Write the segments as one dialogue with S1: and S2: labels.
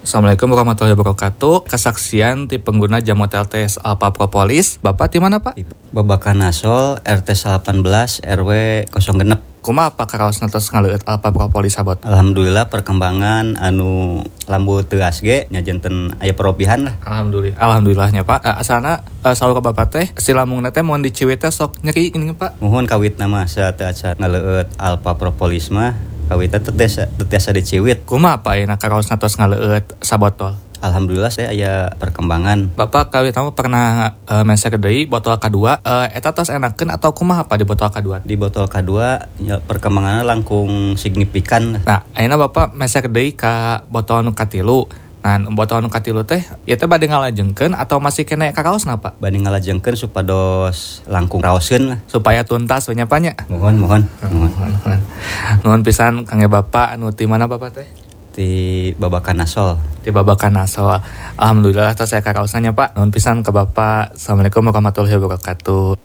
S1: Assalamualaikum warahmatullahi wabarakatuh. Kesaksian ti pengguna jamu TLTS Alpha Propolis. Bapak di mana, Pak?
S2: Babakan Nasol RT 18 RW 06.
S1: Kumaha Pak karaos natos ngaleueut Alpha Propolis sabot?
S2: Alhamdulillah perkembangan anu lambu teuas ge nya janten aya perobihan lah.
S1: Alhamdulillahnya Pak. Asalna saur Bapak teh si lamungna teh mun diciwit teh sok nyeri gini Pak.
S2: Muhun kawitna mah saat ngaleueut Alpha Propolis mah kawitna tetesa diciwit.
S1: Kumaha Pak ayeuna karaos natos ngaleueut sabotol?
S2: Alhamdulillah saya aya perkembangan.
S1: Bapak kawit tamu pernah mensek deui botol kedua eta tos enakeun atau kumaha Pak di botol kedua?
S2: Di botol kedua ya, perkembangannya langkung signifikan.
S1: Nah, ayeuna Bapak mensek deui ka botol nu katilu. Nah, botol nu katilu teh ieu teh bade ngalajengkeun atau masih kena karaosna Pak?
S2: Bade ngalajengkeun supados langkung raoskeun lah.
S1: Supaya tuntas we nya Pak nya.
S2: Mohon.
S1: Nuhun pisan kangge Bapak anu ti mana Bapak teh?
S2: Di Babakan Nasol.
S1: Di Babakan Nasol. Alhamdulillah tos saya karaosna Pak. Nuhun pisan ke Bapak. Assalamualaikum warahmatullahi wabarakatuh.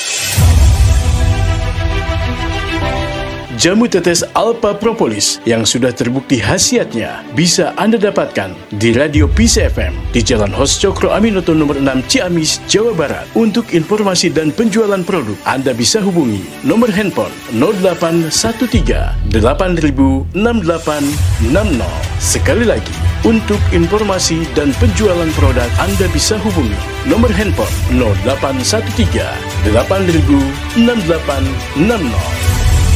S3: Jamu tetes Alpha Propolis yang sudah terbukti khasiatnya bisa Anda dapatkan di Radio Peace FM di Jalan Hos Cokro Aminoto nomor 6 Ciamis, Jawa Barat. Untuk informasi dan penjualan produk, Anda bisa hubungi nomor handphone 0813 8000 6860. Sekali lagi, untuk informasi dan penjualan produk, Anda bisa hubungi nomor handphone 0813 8000 6860.